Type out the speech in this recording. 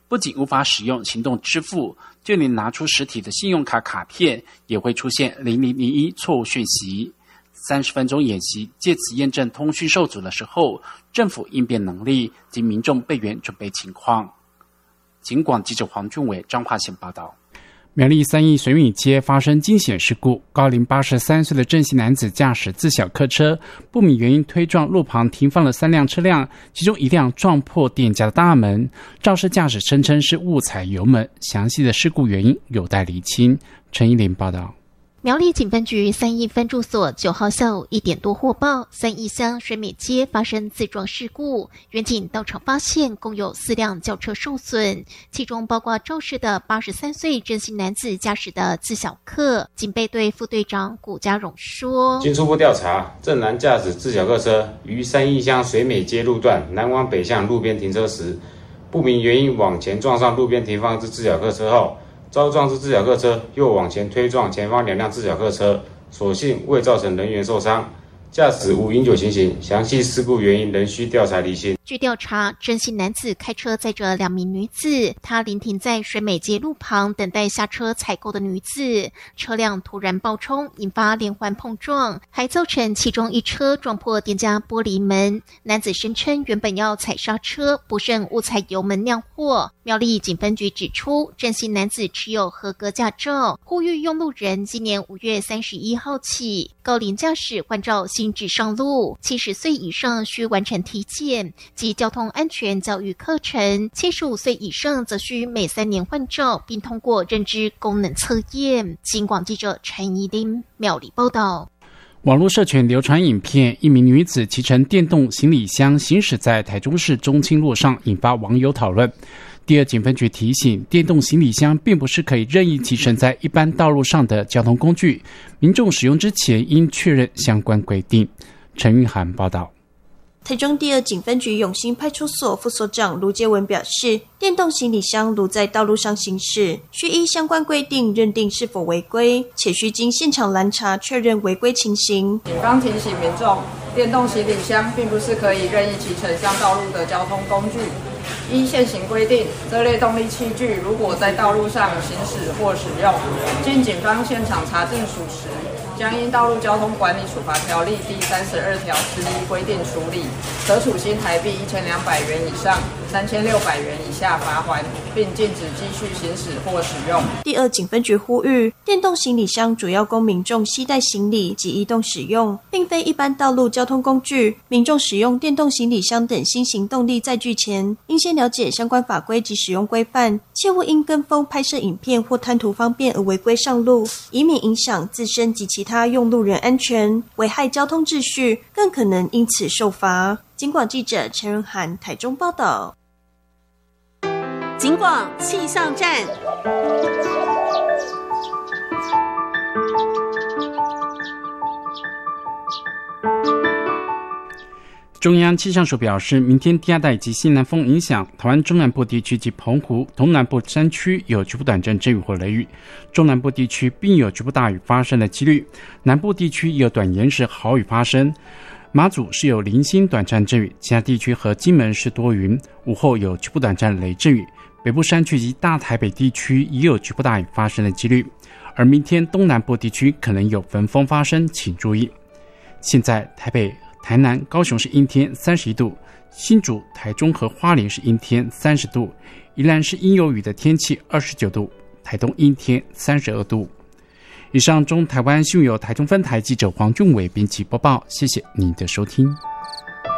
不仅无法使用行动支付，就连拿出实体的信用卡卡片也会出现0001错误讯息。30分钟演习借此验证通讯受阻的时候，政府应变能力及民众备援准备情况。警广记者黄俊伟彰化县报道。 苗栗三义水米街发生惊险事故，高龄83岁的郑姓男子驾驶自小客车，不明原因推撞路旁停放了3辆车辆，其中1辆撞破店家的大门。肇事驾驶声称是误踩油门，详细的事故原因有待厘清。陈依林报道。 苗栗警分局三义分驻所9号下午1点多获报，三义乡水美街发生自撞事故。员警到场发现，共有4辆轿车受损，其中包括肇事的83岁郑姓男子驾驶的自小客。警备队副队长古家荣说：“ 经初步调查，郑男驾驶自小客车于三义乡水美街路段南往北向路边停车时，不明原因往前撞上路边停放之自小客车后，遭撞之自小客车又往前推撞前方2辆自小客车，所幸未造成人员受伤，驾驶无饮酒情形，详细事故原因仍需调查厘清。” 据调查，郑姓男子开车载着2名女子，他临停在水美街路旁等待下车采购的女子，车辆突然爆冲，引发连环碰撞，还造成其中一车撞破店家玻璃门。男子声称原本要踩刹车，不慎误踩油门酿祸。苗栗警分局指出，郑姓男子持有合格驾照，呼吁用路人今年5月31号起，高龄驾驶换照新制上路，70岁以上需完成体检及交通安全教育课程，75岁以上则需每3年换照，并通过认知功能测验。警广记者陈怡琳苗栗报道。 网络社群流传影片，一名女子骑乘电动行李箱行驶在台中市中清路上，引发网友讨论。第二警分局提醒，电动行李箱并不是可以任意骑乘在一般道路上的交通工具，民众使用之前应确认相关规定。陈玉涵报道。 台中第二警分局永兴派出所副所长卢介文表示，电动行李箱如在道路上行驶，需依相关规定认定是否违规，且需经现场拦查确认违规情形。 警方提醒民众，电动行李箱并不是可以任意骑乘上道路的交通工具。依现行规定，这类动力器具如果在道路上行驶或使用，经警方现场查证属实，将因道路交通管理处罚条例第32条之一规定处理，可处新台币1200元以上3600元以下罚锾，并禁止继续行驶或使用。 第二警分局呼吁，电动行李箱主要供民众携带行李及移动使用，并非一般道路交通工具。民众使用电动行李箱等新型动力载具前，应先了解相关法规及使用规范，切勿因跟风拍摄影片或贪图方便而违规上路，以免影响自身及其他用路人安全，危害交通秩序，更可能因此受罚。警广记者陈仁涵台中报道。 警广气象站。 中央气象署表示，明天低压带及西南风影响，台湾中南部地区及澎湖、东南部山区有局部短暂阵雨或雷雨，中南部地区并有局部大雨发生的几率，南部地区也有短延时豪雨发生。马祖是有零星短暂阵雨，其他地区和金门是多云，午后有局部短暂雷阵雨，北部山区及大台北地区也有局部大雨发生的几率，而明天东南部地区可能有焚风发生，请注意。现在台北、台南、高雄是阴天31度，新竹、台中和花莲是阴天30度，宜兰是阴有雨的天气29度，台东阴天32度。以上中台湾新闻由台中分台记者黄俊伟编辑播报，谢谢您的收听。